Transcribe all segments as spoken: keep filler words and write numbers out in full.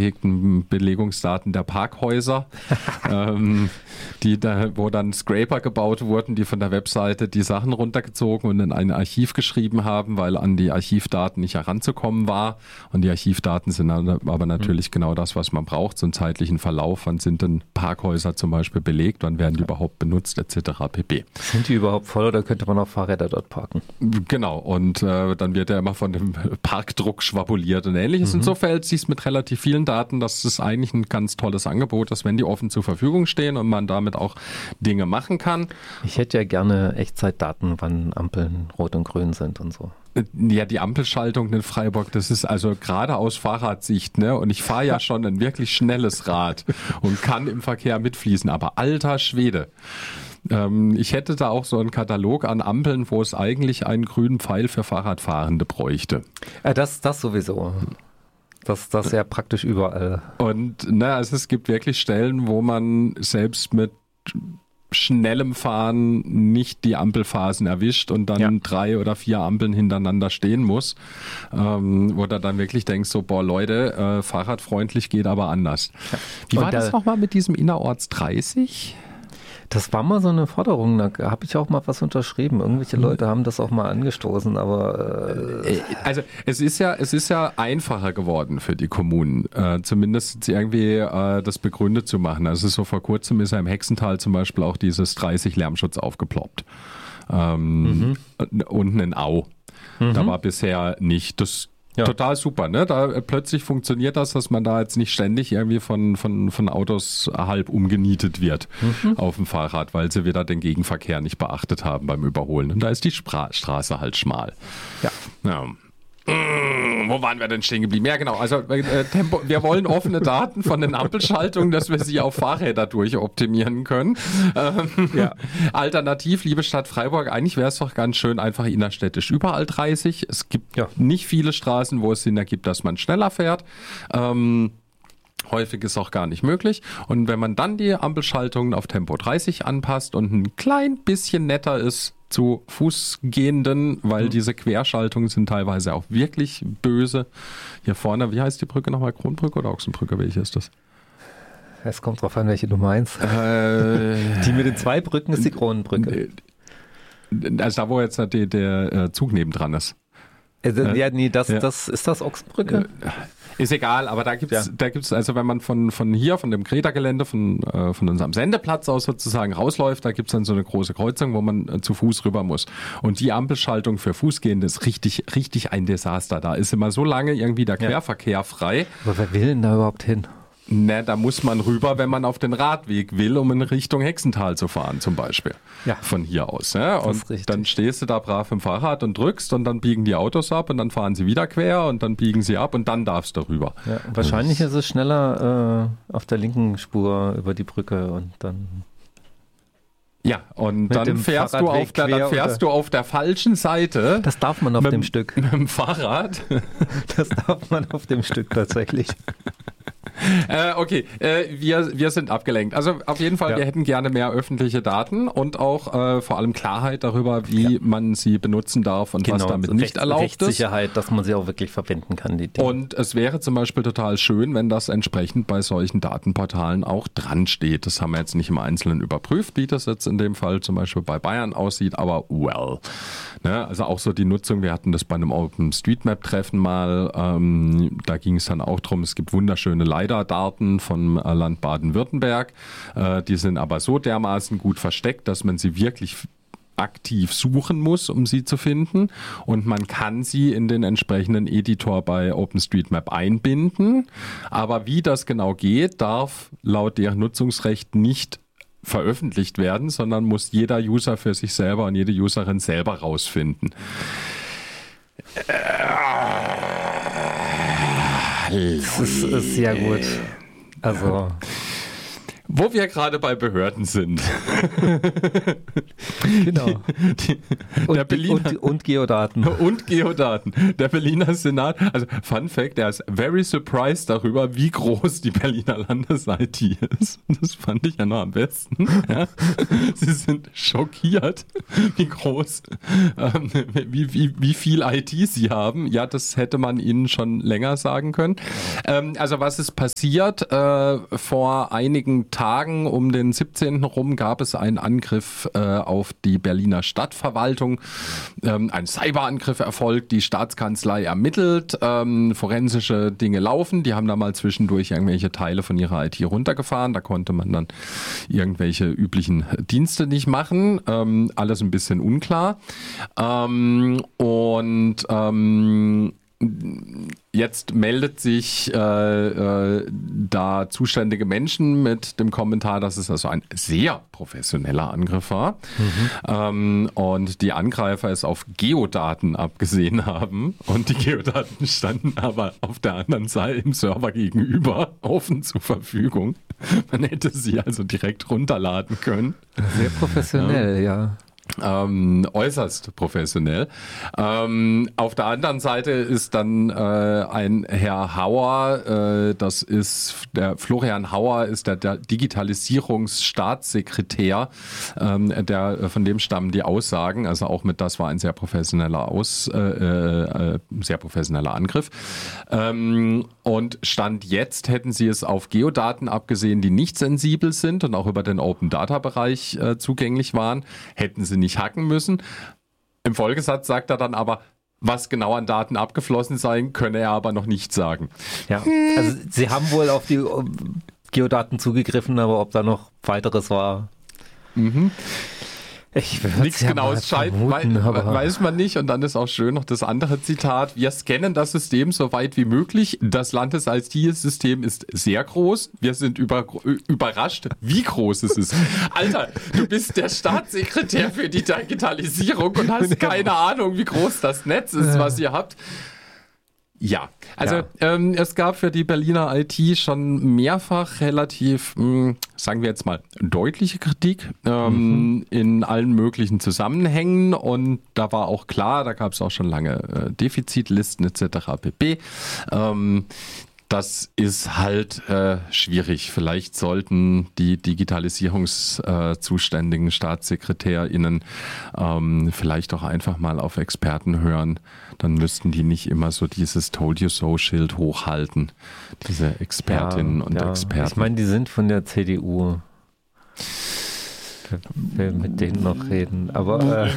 gehegten Belegungsdaten der Parkhäuser, ähm, die da, wo dann Scraper gebaut wurden, die von der Webseite die Sachen runtergezogen und in ein Archiv geschrieben haben, weil an die Archivdaten nicht heranzukommen war. Und die Archivdaten sind aber natürlich mhm. genau das, was man braucht, so einen zeitlichen Verlauf. Wann sind denn Parkhäuser zum Beispiel belegt, wann werden die überhaupt benutzt, et cetera pp. Sind die überhaupt voll oder könnte man auch Fahrräder dort parken? Genau, und äh, dann wird ja immer von dem Parkdruck schwabuliert und ähnliches. Mhm. Insofern verhält sich mit relativ vielen Daten, dass es eigentlich ein ganz tolles Angebot ist, wenn die offen zur Verfügung stehen und man damit auch Dinge machen kann. Ich hätte ja gerne Echtzeitdaten, wann Ampeln rot und grün sind und so. Ja, die Ampelschaltung in Freiburg, das ist also gerade aus Fahrradsicht, ne? Und ich fahre ja schon ein wirklich schnelles Rad und kann im Verkehr mitfließen, aber alter Schwede. Ähm, ich hätte da auch so einen Katalog an Ampeln, wo es eigentlich einen grünen Pfeil für Fahrradfahrende bräuchte. Ja, das, das sowieso. Das, das ist ja praktisch überall. Und ne, also es gibt wirklich Stellen, wo man selbst mit schnellem Fahren nicht die Ampelphasen erwischt und dann ja. drei oder vier Ampeln hintereinander stehen muss, ähm, wo du dann wirklich denkst, so, boah Leute, äh, fahrradfreundlich geht aber anders. Ja. Wie war das nochmal mit diesem Innerorts dreißig? Das war mal so eine Forderung, da habe ich auch mal was unterschrieben. Irgendwelche Leute haben das auch mal angestoßen, aber... Äh also es ist ja es ist ja einfacher geworden für die Kommunen, äh, zumindest irgendwie äh, das begründet zu machen. Also so vor kurzem ist ja im Hexental zum Beispiel auch dieses dreißig Lärmschutz aufgeploppt. Ähm, mhm. Unten in Au. Mhm. Da war bisher nicht. Das Ja. Total super, ne? Da äh, plötzlich funktioniert das, dass man da jetzt nicht ständig irgendwie von, von, von Autos halb umgenietet wird mhm. auf dem Fahrrad, weil sie wieder den Gegenverkehr nicht beachtet haben beim Überholen. Und da ist die Spra- Straße halt schmal. Ja. Ja. Mmh, wo waren wir denn stehen geblieben? Ja, genau. Also äh, Tempo, wir wollen offene Daten von den Ampelschaltungen, dass wir sie auf Fahrräder durchoptimieren können. Ähm, ja. Alternativ, liebe Stadt Freiburg, eigentlich wäre es doch ganz schön, einfach innerstädtisch überall dreißig. Es gibt ja. nicht viele Straßen, wo es Sinn ergibt, dass man schneller fährt. Ähm, Häufig ist auch gar nicht möglich. Und wenn man dann die Ampelschaltungen auf Tempo dreißig anpasst und ein klein bisschen netter ist zu Fußgehenden, weil mhm. diese Querschaltungen sind teilweise auch wirklich böse. Hier vorne, wie heißt die Brücke nochmal? Kronbrücke oder Ochsenbrücke? Welche ist das? Es kommt drauf an, welche du meinst. Äh, die mit den zwei Brücken ist die Kronenbrücke. Also da, wo jetzt der, der Zug nebendran ist. Also, äh, ja, nee, das, ja. das ist das Ochsenbrücke? Ist egal, aber da gibt's, ja. da gibt's, also wenn man von, von hier, von dem Greta-Gelände, von, äh, von unserem Sendeplatz aus sozusagen rausläuft, da gibt's dann so eine große Kreuzung, wo man äh, zu Fuß rüber muss. Und die Ampelschaltung für Fußgehende ist richtig, richtig ein Desaster. Da ist immer so lange irgendwie der Querverkehr ja. frei. Aber wer will denn da überhaupt hin? Ne, da muss man rüber, wenn man auf den Radweg will, um in Richtung Hexental zu fahren zum Beispiel. Ja. Von hier aus. Ja? Und dann stehst du da brav im Fahrrad und drückst und dann biegen die Autos ab und dann fahren sie wieder quer und dann biegen sie ab und dann darfst du rüber. Ja, wahrscheinlich ist es schneller äh, auf der linken Spur über die Brücke und dann... Ja, und dann fährst, du auf, der, dann fährst du auf der falschen Seite. Das darf man auf mit, dem Stück. Mit dem Fahrrad. Das darf man auf dem Stück tatsächlich. Äh, okay, äh, wir, wir sind abgelenkt. Also auf jeden Fall, ja. wir hätten gerne mehr öffentliche Daten und auch äh, vor allem Klarheit darüber, wie ja. man sie benutzen darf und genau, was damit so nicht Rechts, erlaubt Rechtssicherheit, ist. Rechtssicherheit, dass man sie auch wirklich verwenden kann. Die Dinge. Und es wäre zum Beispiel total schön, wenn das entsprechend bei solchen Datenportalen auch dran steht. Das haben wir jetzt nicht im Einzelnen überprüft, wie das jetzt in dem Fall zum Beispiel bei Bayern aussieht, aber well. Ne, also auch so die Nutzung, wir hatten das bei einem OpenStreetMap-Treffen mal, ähm, da ging es dann auch drum, es gibt wunderschöne LiDAR-Daten vom Land Baden-Württemberg, äh, die sind aber so dermaßen gut versteckt, dass man sie wirklich aktiv suchen muss, um sie zu finden, und man kann sie in den entsprechenden Editor bei OpenStreetMap einbinden, aber wie das genau geht, darf laut deren Nutzungsrecht nicht veröffentlicht werden, sondern muss jeder User für sich selber und jede Userin selber rausfinden. Das ist, ist sehr gut. Also Wo wir gerade bei Behörden sind. Genau. Die, die, und, der Berliner, und, und Geodaten. Und Geodaten. Der Berliner Senat, also Fun Fact, der ist very surprised darüber, wie groß die Berliner Landes-I T ist. Das fand ich ja noch am besten. Ja. Sie sind schockiert, wie groß, ähm, wie, wie, wie viel I T sie haben. Ja, das hätte man ihnen schon länger sagen können. Ähm, also was ist passiert? Äh, vor einigen Tagen um den siebzehnten rum gab es einen Angriff äh, auf die Berliner Stadtverwaltung. Ähm, ein Cyberangriff erfolgt, die Staatskanzlei ermittelt, ähm, forensische Dinge laufen. Die haben da mal zwischendurch irgendwelche Teile von ihrer I T runtergefahren. Da konnte man dann irgendwelche üblichen Dienste nicht machen. Ähm, alles ein bisschen unklar. Ähm, und ähm, jetzt meldet sich äh, äh, da zuständige Menschen mit dem Kommentar, dass es also ein sehr professioneller Angriff war. Mhm. Ähm, und die Angreifer es auf Geodaten abgesehen haben. Und die Geodaten standen aber auf der anderen Seite im Server gegenüber offen zur Verfügung. Man hätte sie also direkt runterladen können. Sehr professionell, ja. ja. Ähm, äußerst professionell. Ähm, auf der anderen Seite ist dann äh, ein Herr Hauer, äh, das ist der Florian Hauer, ist der, der Digitalisierungsstaatssekretär, ähm, der, von dem stammen die Aussagen, also auch mit das war ein sehr professioneller Aus, äh, äh, sehr professioneller Angriff. Ähm, und Stand jetzt hätten sie es auf Geodaten abgesehen, die nicht sensibel sind und auch über den Open-Data-Bereich äh, zugänglich waren, hätten sie nicht hacken müssen. Im Folgesatz sagt er dann aber, was genau an Daten abgeflossen sein, könne er aber noch nicht sagen. Ja, also sie haben wohl auf die Geodaten zugegriffen, aber ob da noch weiteres war, mhm. Ich Nichts ja genaues vermuten, wei- weiß man nicht. Und dann ist auch schön noch das andere Zitat. Wir scannen das System so weit wie möglich. Das Landes-I T-System ist sehr groß. Wir sind über, überrascht, wie groß es ist. Alter, du bist der Staatssekretär für die Digitalisierung und hast keine Ahnung, wie groß das Netz ist, was ihr habt. Ja, also ja. Ähm, es gab für die Berliner I T schon mehrfach relativ, mh, sagen wir jetzt mal, deutliche Kritik ähm, mhm. in allen möglichen Zusammenhängen und da war auch klar, da gab es auch schon lange äh, Defizitlisten et cetera pp. Ähm, Das ist halt äh, schwierig. Vielleicht sollten die digitalisierungszuständigen äh, StaatssekretärInnen ähm, vielleicht auch einfach mal auf Experten hören. Dann müssten die nicht immer so dieses Told You So-Schild hochhalten, diese Expertinnen ja, und ja. Experten. Ich meine, die sind von der C D U. Wir mit denen noch reden. Aber äh,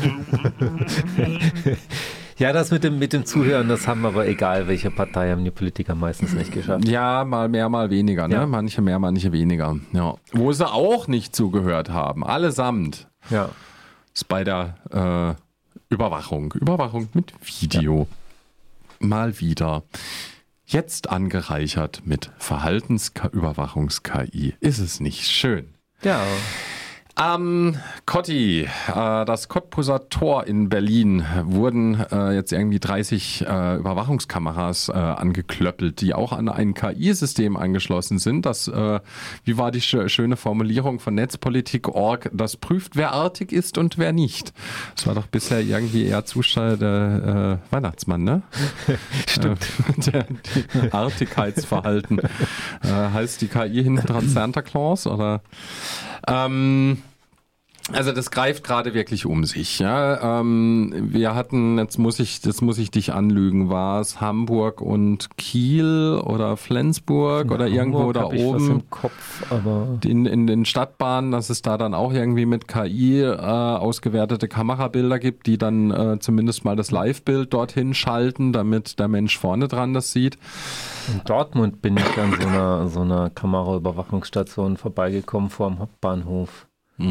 ja, das mit dem, mit dem Zuhören, das haben aber egal, welche Partei, haben die Politiker meistens nicht geschafft. Ja, mal mehr, mal weniger. Ne? Ja. Manche mehr, manche weniger. Ja. Wo sie auch nicht zugehört haben, allesamt, ja. ist bei der äh, Überwachung. Überwachung mit Video. Ja. Mal wieder. Jetzt angereichert mit Verhaltensüberwachungs-K I. Ist es nicht schön? Ja. Am Kotti, äh, das Cottbuser Tor in Berlin, wurden äh, jetzt irgendwie dreißig äh, Überwachungskameras äh, angeklöppelt, die auch an ein K I-System angeschlossen sind. Das, äh, wie war die sch- schöne Formulierung von Netzpolitik Punkt org, das prüft, wer artig ist und wer nicht. Das war doch bisher irgendwie eher Zustand der äh, Weihnachtsmann, ne? Stimmt. Äh, der, die Artigkeitsverhalten. äh, heißt die K I hinten dran Santa Claus oder? Ähm, Also das greift gerade wirklich um sich. Ja, ähm, wir hatten, jetzt muss ich, das muss ich dich anlügen, war es Hamburg und Kiel oder Flensburg in oder Hamburg irgendwo da ich oben was im Kopf, aber in, in den Stadtbahnen, dass es da dann auch irgendwie mit K I äh, ausgewertete Kamerabilder gibt, die dann äh, zumindest mal das Live-Bild dorthin schalten, damit der Mensch vorne dran das sieht. In Dortmund bin ich an so einer, so einer Kameraüberwachungsstation vorbeigekommen vor dem Hauptbahnhof. Mhm.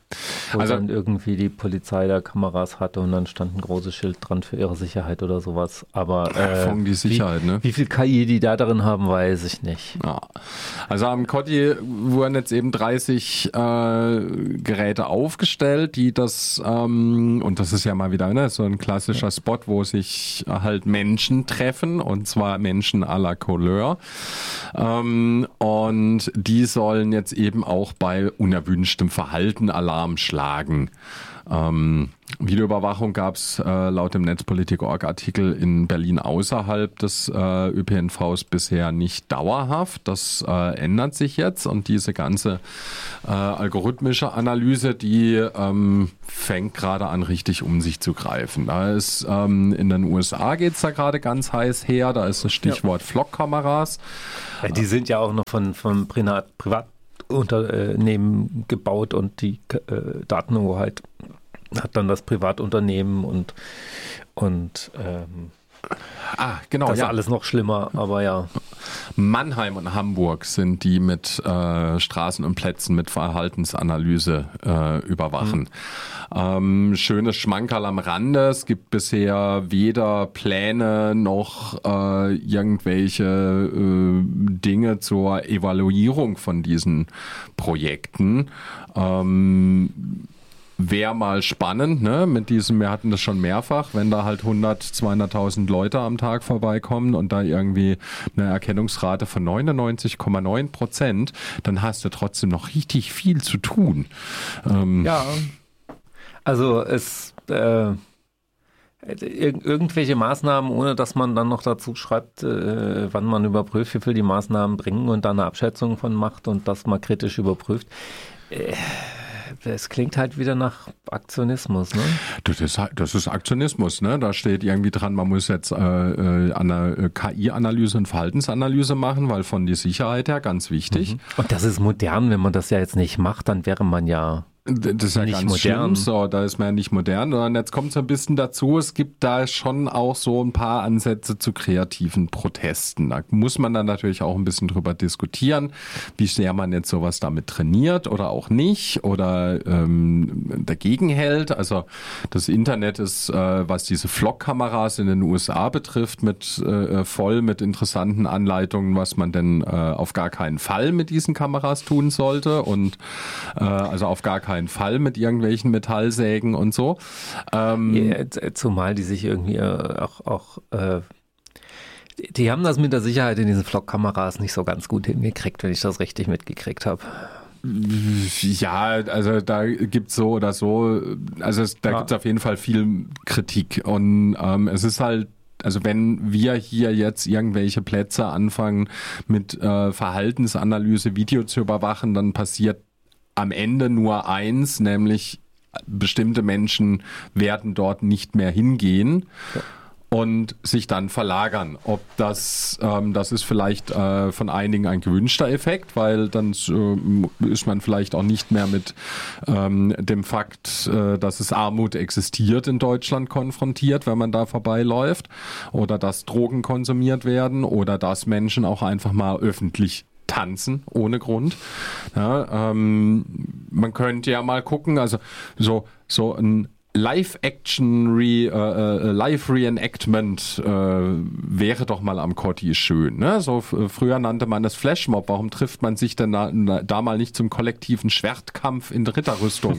Wo Also dann irgendwie die Polizei da Kameras hatte und dann stand ein großes Schild dran für ihre Sicherheit oder sowas. Aber äh, die Sicherheit, wie, ne? wie viel K I die da drin haben, weiß ich nicht. Ja. Also am Kotti wurden jetzt eben dreißig äh, Geräte aufgestellt, die das, ähm, und das ist ja mal wieder ne, so ein klassischer Spot, wo sich halt Menschen treffen, und zwar Menschen à la Couleur. Ähm, und die sollen jetzt eben auch bei unerwünschtem Verhalten Alarm schlagen. Ähm, Videoüberwachung gab es äh, laut dem Netzpolitik Punkt org Artikel in Berlin außerhalb des äh, Ö P N Vs bisher nicht dauerhaft. Das äh, ändert sich jetzt, und diese ganze äh, algorithmische Analyse, die ähm, fängt gerade an, richtig um sich zu greifen. Da ist ähm, in den U S A geht es da gerade ganz heiß her. Da ist das Stichwort ja. Flockkameras. Ja, die sind ja auch noch von, von Privat, Privatunternehmen gebaut, und die äh, Datenhoheit hat dann das Privatunternehmen und, und ähm, ah, genau, das ist ja. alles noch schlimmer, aber ja. Mannheim und Hamburg sind die mit äh, Straßen und Plätzen mit Verhaltensanalyse äh, überwachen. Mhm. Ähm, schönes Schmankerl am Rande. Es gibt bisher weder Pläne noch äh, irgendwelche äh, Dinge zur Evaluierung von diesen Projekten. Ähm, Wäre mal spannend, ne? Mit diesem, wir hatten das schon mehrfach, wenn da halt hundert, zweihunderttausend Leute am Tag vorbeikommen und da irgendwie eine Erkennungsrate von neunundneunzig Komma neun Prozent, dann hast du trotzdem noch richtig viel zu tun. Ähm ja, also es äh, ir- irgendwelche Maßnahmen, ohne dass man dann noch dazu schreibt, äh, wann man überprüft, wie viel die Maßnahmen bringen und dann eine Abschätzung von macht und das mal kritisch überprüft. Äh, Es klingt halt wieder nach Aktionismus, ne? Das ist, das ist Aktionismus, ne? Da steht irgendwie dran, man muss jetzt äh, eine K I-Analyse und Verhaltensanalyse machen, weil von der Sicherheit her ganz wichtig. Mhm. Und das ist modern, wenn man das ja jetzt nicht macht, dann wäre man ja Das ist ja nicht ganz modern. schlimm, so, da ist man ja nicht modern. Und jetzt kommt es ein bisschen dazu, es gibt da schon auch so ein paar Ansätze zu kreativen Protesten. Da muss man dann natürlich auch ein bisschen drüber diskutieren, wie sehr man jetzt sowas damit trainiert oder auch nicht oder ähm, dagegen hält. Also das Internet ist, äh, was diese Flockkameras in den U S A betrifft, mit äh, voll mit interessanten Anleitungen, was man denn äh, auf gar keinen Fall mit diesen Kameras tun sollte und äh, also auf gar keinen Fall mit irgendwelchen Metallsägen und so. Ähm, ja, zumal die sich irgendwie auch, auch äh, die haben das mit der Sicherheit in diesen Flockkameras nicht so ganz gut hingekriegt, wenn ich das richtig mitgekriegt habe. Ja, also da gibt's so oder so, also es, da ja. gibt's auf jeden Fall viel Kritik und ähm, es ist halt, also wenn wir hier jetzt irgendwelche Plätze anfangen mit äh, Verhaltensanalyse, Video zu überwachen, dann passiert am Ende nur eins, nämlich bestimmte Menschen werden dort nicht mehr hingehen ja. und sich dann verlagern. Ob das, ähm, das ist vielleicht äh, von einigen ein gewünschter Effekt, weil dann äh, ist man vielleicht auch nicht mehr mit ähm, dem Fakt, äh, dass es Armut existiert in Deutschland konfrontiert, wenn man da vorbeiläuft oder dass Drogen konsumiert werden oder dass Menschen auch einfach mal öffentlich tanzen, ohne Grund. Ja, ähm, man könnte ja mal gucken, also so, so ein Live-Action, Re, äh, Live-Reenactment äh, wäre doch mal am Kotti schön. Ne? So f- früher nannte man das Flashmob. Warum trifft man sich denn da, da mal nicht zum kollektiven Schwertkampf in Ritterrüstung?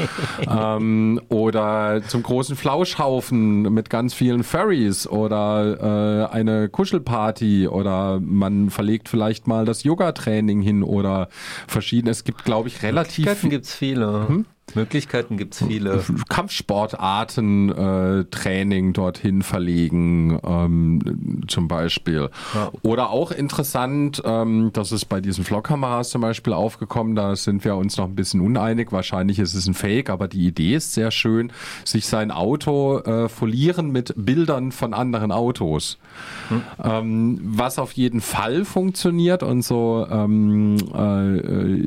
ähm, oder zum großen Flauschhaufen mit ganz vielen Furries oder äh, eine Kuschelparty oder man verlegt vielleicht mal das Yoga-Training hin oder verschiedene. Es gibt, glaube ich, relativ... Möglichkeiten gibt es viele. Hm? Möglichkeiten gibt es viele. Kampfsportarten, äh, Training dorthin verlegen, ähm, zum Beispiel. Ja. Oder auch interessant, ähm, das ist bei diesen Flockkameras zum Beispiel aufgekommen, da sind wir uns noch ein bisschen uneinig, wahrscheinlich ist es ein Fake, aber die Idee ist sehr schön, sich sein Auto äh, folieren mit Bildern von anderen Autos. Hm. Ähm, was auf jeden Fall funktioniert und so ähm, äh,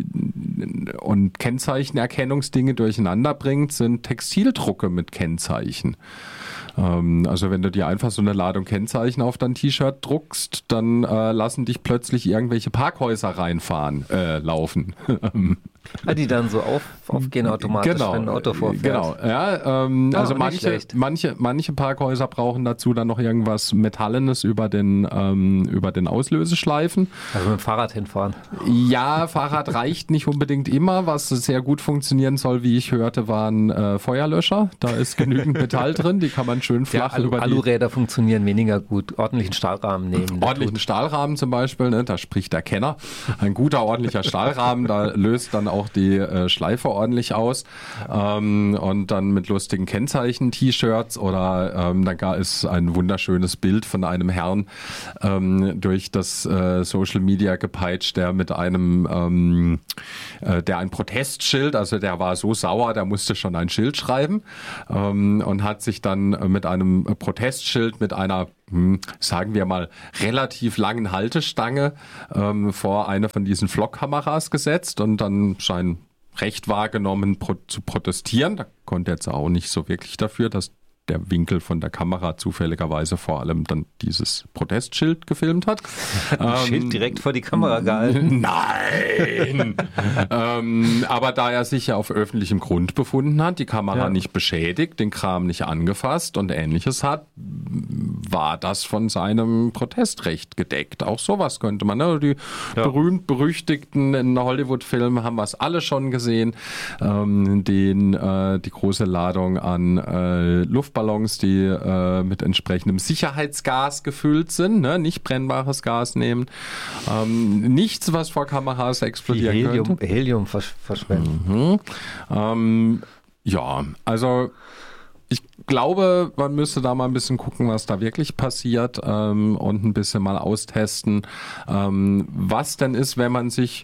und Kennzeichenerkennungsdinge durcheinander bringt, sind Textildrucke mit Kennzeichen. Ähm, also wenn du dir einfach so eine Ladung Kennzeichen auf dein T-Shirt druckst, dann äh, lassen dich plötzlich irgendwelche Parkhäuser reinfahren, äh, laufen. Ah, die dann so auf, aufgehen automatisch, genau, wenn ein Auto vorfährt. Genau, ja, ähm, Ah, also nicht manche, schlecht. manche, manche Parkhäuser brauchen dazu dann noch irgendwas Metallenes über den, ähm, über den Auslöseschleifen. Also mit dem Fahrrad hinfahren. Ja, Fahrrad reicht nicht unbedingt immer. Was sehr gut funktionieren soll, wie ich hörte, waren äh, Feuerlöscher. Da ist genügend Metall drin, die kann man schön Ja, flach Alu, über die... Aluräder funktionieren weniger gut. Ordentlichen Stahlrahmen nehmen. der Ordentlichen tut. Stahlrahmen zum Beispiel, ne, da spricht der Kenner. Ein guter, ordentlicher Stahlrahmen, da löst dann auch die äh, Schleife ordentlich aus. Ähm, und dann mit lustigen Kennzeichen-T-Shirts oder ähm, da ist ein wunderschönes Bild von einem Herrn ähm, durch das äh, Social Media gepeitscht, der mit einem, ähm, äh, der ein Protestschild, also der war so sauer, der musste schon ein Schild schreiben ähm, und hat sich dann mit einem Protestschild mit einer Hm, sagen wir mal, relativ langen Haltestange ähm, vor eine von diesen Vlog-Kameras gesetzt und dann sein Recht wahrgenommen, pro- zu protestieren. Da konnte er jetzt auch nicht so wirklich dafür, dass der Winkel von der Kamera zufälligerweise vor allem dann dieses Protestschild gefilmt hat. Ein Schild direkt vor die Kamera gehalten. Nein! ähm, aber da er sich ja auf öffentlichem Grund befunden hat, die Kamera Ja. nicht beschädigt, den Kram nicht angefasst und Ähnliches hat, war das von seinem Protestrecht gedeckt. Auch sowas könnte man. Ne? Die Ja. berühmt-berüchtigten in Hollywood-Filmen haben wir es alle schon gesehen. Ähm, den, äh, die große Ladung an äh, Luftballons, die äh, mit entsprechendem Sicherheitsgas gefüllt sind, ne? Nicht brennbares Gas nehmen. Ähm, nichts, was vor Kameras Wie explodieren Helium, könnte. Helium versch verschwenden. Mhm. Ähm, ja, also ich glaube, man müsste da mal ein bisschen gucken, was da wirklich passiert ähm, und ein bisschen mal austesten, ähm, was denn ist, wenn man sich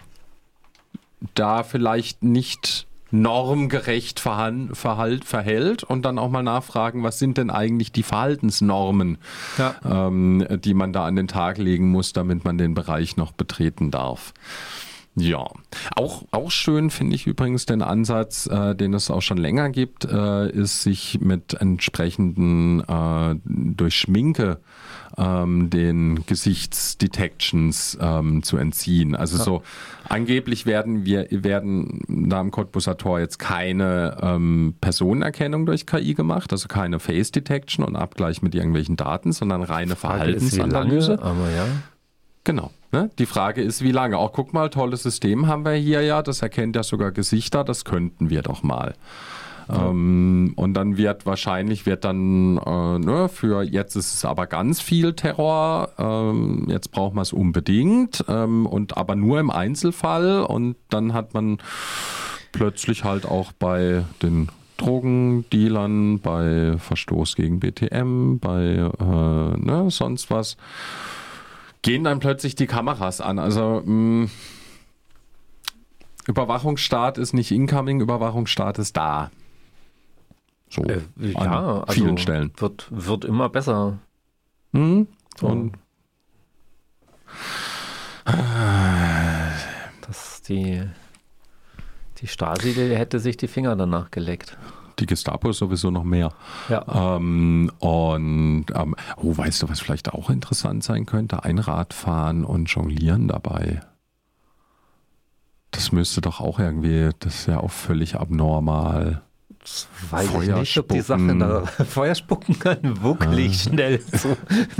da vielleicht nicht normgerecht verhan- verhalt, verhält und dann auch mal nachfragen, was sind denn eigentlich die Verhaltensnormen, Ja. ähm, die man da an den Tag legen muss, damit man den Bereich noch betreten darf. Ja, auch, auch schön finde ich übrigens den Ansatz, äh, den es auch schon länger gibt, äh, ist sich mit entsprechenden äh, durch Schminke ähm, den Gesichtsdetections ähm, zu entziehen. Also Ja. so angeblich werden wir werden da im Cottbuser Tor jetzt keine ähm, Personenerkennung durch K I gemacht, also keine Face Detection und Abgleich mit irgendwelchen Daten, sondern reine Frage ist, wie Verhaltensanalyse. lange, aber ja. Genau. Ne? Die Frage ist, wie lange? Auch guck mal, tolles System haben wir hier ja, das erkennt ja sogar Gesichter, das könnten wir doch mal. Ja. Ähm, und dann wird wahrscheinlich, wird dann, äh, ne, für jetzt ist es aber ganz viel Terror, ähm, jetzt braucht man es unbedingt, ähm, und aber nur im Einzelfall und dann hat man plötzlich halt auch bei den Drogendealern, bei Verstoß gegen B T M, bei äh, ne, sonst was, gehen dann plötzlich die Kameras an. Also mh, Überwachungsstaat ist nicht incoming, Überwachungsstaat ist da. So Äh, an ja, vielen also Stellen. Wird, wird immer besser. Hm? So. Und Dass die, die Stasi, die hätte sich die Finger danach geleckt. die Gestapo ist sowieso noch mehr. Ja. Ähm, und ähm, oh, weißt du, was vielleicht auch interessant sein könnte? Einradfahren und Jonglieren dabei. Das müsste doch auch irgendwie, das ist ja auch völlig abnormal. Das weiß ich nicht, ob die Sache da Feuer spucken kann, wuckelig schnell. So.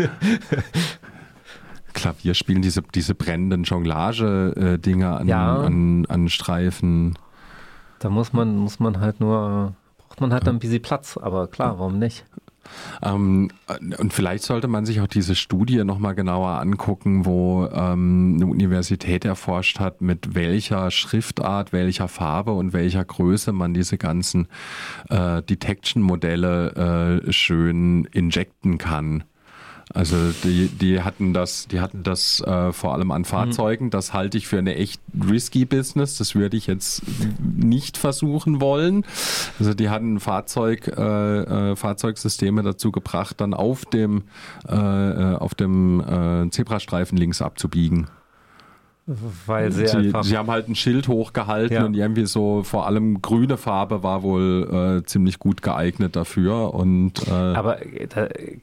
Klavier spielen, diese, diese brennenden Jonglage-Dinger an, Ja. an, an Streifen. Da muss man, muss man halt nur, braucht man halt ein bisschen Platz, aber klar, warum nicht? Ähm, und vielleicht sollte man sich auch diese Studie nochmal genauer angucken, wo ähm, eine Universität erforscht hat, mit welcher Schriftart, welcher Farbe und welcher Größe man diese ganzen äh, Detection-Modelle äh, schön injecten kann. Also die, die hatten das, die hatten das äh, vor allem an Fahrzeugen. Das halte ich für eine echt risky Business. Das würde ich jetzt nicht versuchen wollen. Also die hatten Fahrzeug, äh, äh, Fahrzeugsysteme dazu gebracht, dann auf dem äh, auf dem äh, Zebrastreifen links abzubiegen. Weil sie, Sie, einfach. sie haben halt ein Schild hochgehalten Ja. und irgendwie so vor allem grüne Farbe war wohl äh, ziemlich gut geeignet dafür. Und äh, Aber da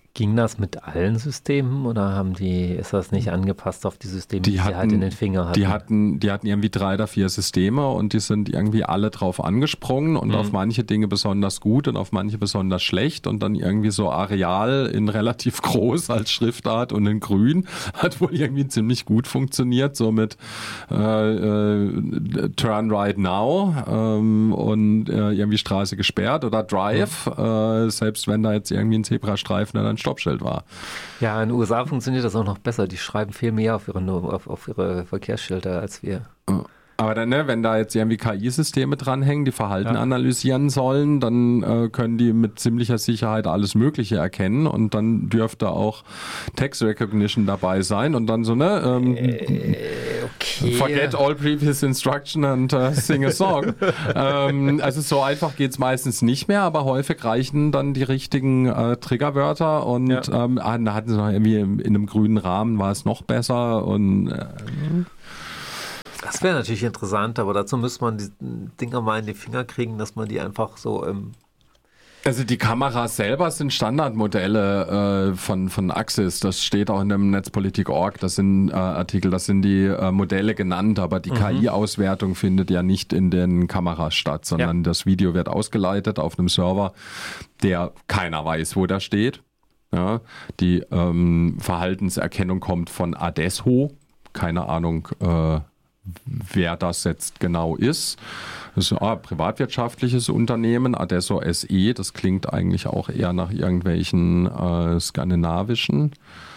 Ging das mit allen Systemen oder haben die, ist das nicht angepasst auf die Systeme, die, die hatten, sie halt in den Finger hatten? Die hatten, die hatten irgendwie drei oder vier Systeme und die sind irgendwie alle drauf angesprungen und mhm. auf manche Dinge besonders gut und auf manche besonders schlecht und dann irgendwie so Areal in relativ groß als Schriftart und in grün hat wohl irgendwie ziemlich gut funktioniert, so mit äh, äh, Turn Right Now ähm, und äh, irgendwie Straße gesperrt oder Drive, mhm. äh, selbst wenn da jetzt irgendwie ein Zebrastreifen oder ein Stoppschild war. Ja, in den U S A funktioniert das auch noch besser. Die schreiben viel mehr auf ihre, auf, auf ihre Verkehrsschilder als wir. Aber dann, ne, wenn da jetzt irgendwie K I-Systeme dranhängen, die Verhalten ja. analysieren sollen, dann äh, können die mit ziemlicher Sicherheit alles Mögliche erkennen und dann dürfte auch Text Recognition dabei sein und dann so, ne, ähm, äh, okay. forget all previous instruction and uh, sing a song. ähm, also so einfach geht's meistens nicht mehr, aber häufig reichen dann die richtigen äh, Triggerwörter und ja. ähm, da hatten sie noch irgendwie in, in einem grünen Rahmen war es noch besser und äh, das wäre natürlich interessant, aber dazu müsste man die Dinger mal in die Finger kriegen, dass man die einfach so im... Also die Kameras selber sind Standardmodelle äh, von, von Axis, das steht auch in dem Netzpolitik Punkt org, das sind äh, Artikel, das sind die äh, Modelle genannt, aber die mhm. K I-Auswertung findet ja nicht in den Kameras statt, sondern ja. das Video wird ausgeleitet auf einem Server, der keiner weiß, wo der steht. Ja, die ähm, Verhaltenserkennung kommt von Adesso, keine Ahnung, äh, wer das jetzt genau ist. Das ist ein ah, privatwirtschaftliches Unternehmen, Adesso S E, das klingt eigentlich auch eher nach irgendwelchen äh, skandinavischen.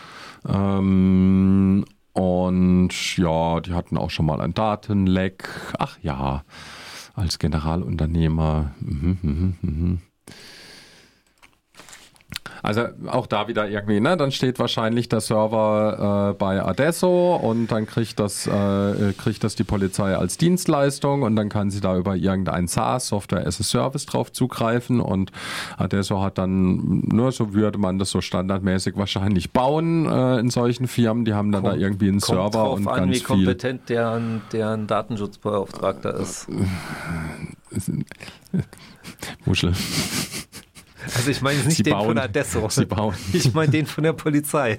Ähm, und ja, die hatten auch schon mal ein Datenleck. Ach ja, als Generalunternehmer. Mhm, mhm, mhm. Also auch da wieder irgendwie, ne? Dann steht wahrscheinlich der Server äh, bei Adesso und dann kriegt das, äh, kriegt das die Polizei als Dienstleistung und dann kann sie da über irgendein SaaS, Software as a Service, drauf zugreifen und Adesso hat dann, nur so würde man das so standardmäßig wahrscheinlich bauen äh, in solchen Firmen, die haben dann kommt, da irgendwie einen Server drauf und an, ganz wie kompetent viel deren, deren Datenschutzbeauftragter ist. Muschel. Also ich meine nicht Sie den bauen, von Adesso, Sie bauen. Ich meine den von der Polizei.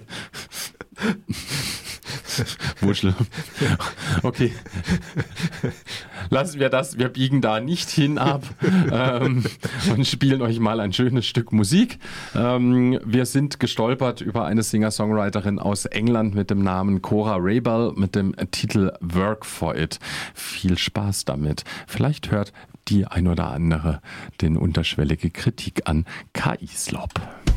Wuschel. Okay. Lassen wir das, wir biegen da nicht hin ab ähm, und spielen euch mal ein schönes Stück Musik. Ähm, wir sind gestolpert über eine Singer-Songwriterin aus England mit dem Namen Cora Rabel mit dem Titel Work for It. Viel Spaß damit. Vielleicht hört die ein oder andere den unterschwellige Kritik an K I-Slop.